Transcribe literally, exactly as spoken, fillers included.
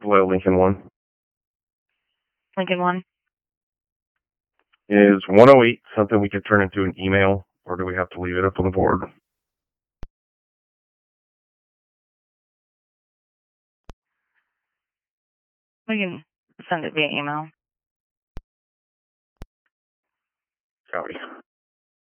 Hello, Lincoln One. Lincoln One. Is one oh eight something we could turn into an email, or do we have to leave it up on the board? We can send it via email. Copy.